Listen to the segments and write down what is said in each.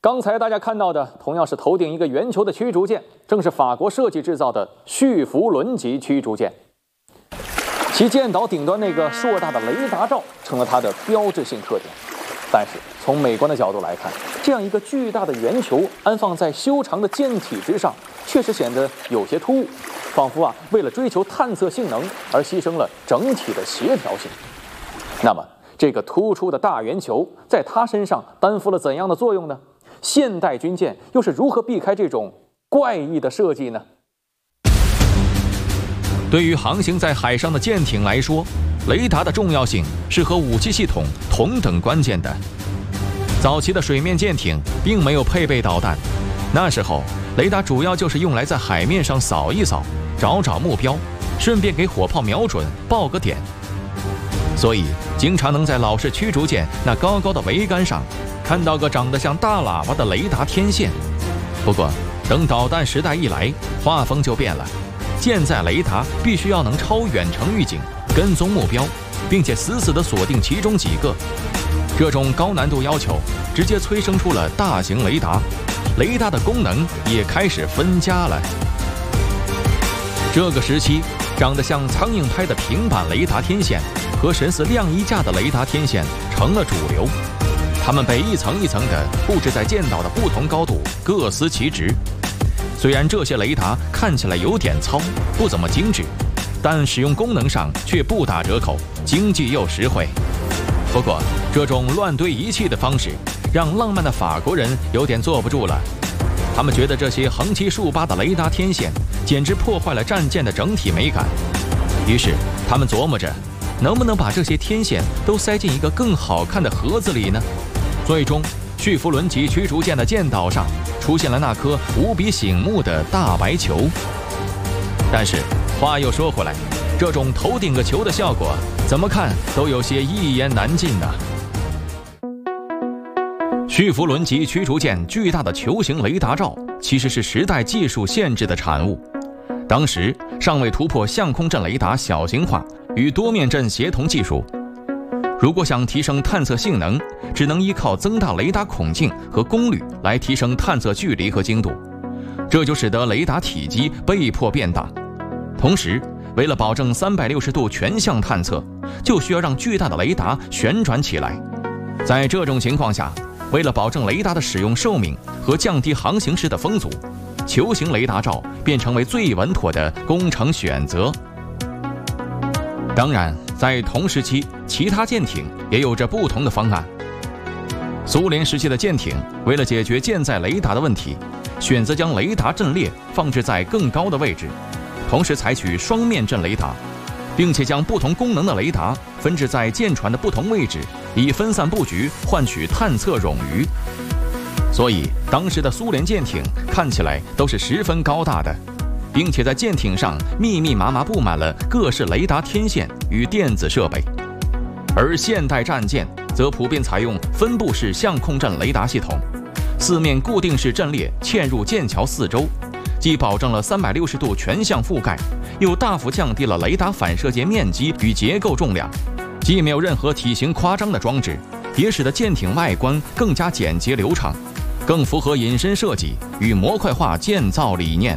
刚才大家看到的同样是头顶一个圆球的驱逐舰，正是法国设计制造的续福伦级驱逐舰。其舰岛顶端那个硕大的雷达罩成了它的标志性特点。但是从美观的角度来看，这样一个巨大的圆球安放在修长的舰体之上，确实显得有些突兀，仿佛为了追求探测性能而牺牲了整体的协调性。那么，这个突出的大圆球在它身上担负了怎样的作用呢？现代军舰又是如何避开这种怪异的设计呢？ 对于航行在海上的舰艇来说，雷达的重要性是和武器系统同等关键的。早期的水面舰艇并没有配备导弹，那时候雷达主要就是用来在海面上扫一扫，找目标，顺便给火炮瞄准，报个点。所以经常能在老式驱逐舰那高高的桅杆上看到个长得像大喇叭的雷达天线。不过等导弹时代一来，画风就变了，舰载雷达必须要能超远程预警，跟踪目标，并且死死地锁定其中几个。这种高难度要求直接催生出了大型雷达，雷达的功能也开始分家了。这个时期，长得像苍蝇拍的平板雷达天线和神似晾衣架的雷达天线成了主流，它们被一层一层地布置在舰岛的不同高度，各司其职。虽然这些雷达看起来有点糙，不怎么精致，但使用功能上却不打折扣，经济又实惠。不过，这种乱堆仪器的方式让浪漫的法国人有点坐不住了。他们觉得这些横七竖八的雷达天线简直破坏了战舰的整体美感。于是，他们琢磨着，能不能把这些天线都塞进一个更好看的盒子里呢？最终，续福伦级驱逐舰的舰岛上出现了那颗无比醒目的大白球。但是话又说回来，这种头顶个球的效果怎么看都有些一言难尽呢。续福伦级驱逐舰巨大的球形雷达罩其实是时代技术限制的产物，当时尚未突破相控阵雷达小型化与多面阵协同技术。如果想提升探测性能，只能依靠增大雷达孔径和功率来提升探测距离和精度，这就使得雷达体积被迫变大。同时，为了保证360度全向探测，就需要让巨大的雷达旋转起来。在这种情况下，为了保证雷达的使用寿命和降低航行时的风阻，球形雷达罩便成为最稳妥的工程选择。当然，在同时期，其他舰艇也有着不同的方案。苏联时期的舰艇为了解决舰载雷达的问题，选择将雷达阵列放置在更高的位置，同时采取双面阵雷达，并且将不同功能的雷达分置在舰船的不同位置，以分散布局换取探测冗余。所以当时的苏联舰艇看起来都是十分高大的，并且在舰艇上密密麻麻布满了各式雷达天线与电子设备。而现代战舰则普遍采用分布式相控阵雷达系统，四面固定式阵列嵌入舰桥四周，既保证了360度全向覆盖，又大幅降低了雷达反射节面积与结构重量，既没有任何体型夸张的装置，也使得舰艇外观更加简洁流畅，更符合隐身设计与模块化建造理念。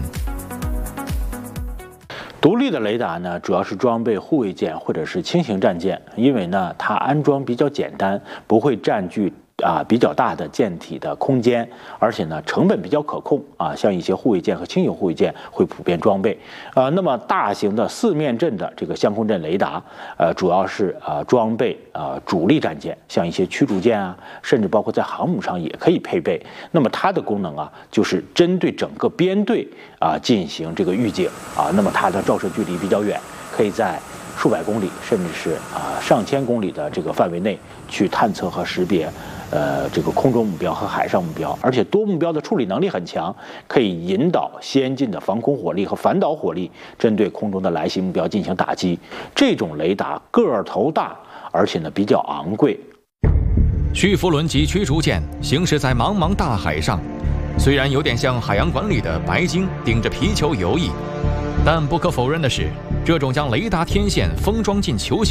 独立的雷达呢，主要是装备护卫舰或者是轻型战舰，因为呢它安装比较简单，不会占据比较大的舰体的空间，而且呢成本比较可控像一些护卫舰和轻型护卫舰会普遍装备那么大型的四面阵的这个相控阵雷达主要是装备主力战舰，像一些驱逐舰甚至包括在航母上也可以配备。那么它的功能就是针对整个编队进行这个预警那么它的照射距离比较远，可以在数百公里甚至是上千公里的这个范围内去探测和识别这个空中目标和海上目标，而且多目标的处理能力很强，可以引导先进的防空火力和反导火力针对空中的来袭目标进行打击。这种雷达个头大，而且呢比较昂贵。 续福伦级驱逐舰行驶在茫茫大海上，虽然有点像海洋馆里的白鲸顶着皮球游弋，但不可否认的是，这种将雷达天线封装进球形